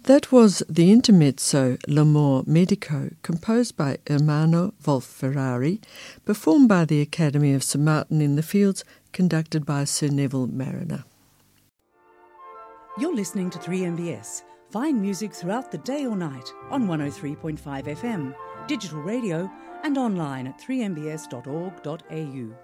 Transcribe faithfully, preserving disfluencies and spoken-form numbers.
That was the intermezzo L'amor medico, composed by Ermanno Wolf-Ferrari, performed by the Academy of St Martin in the Fields, conducted by Sir Neville Marriner. You're listening to three M B S. Find music throughout the day or night on one oh three point five F M, digital radio and online at three m b s dot org dot a u.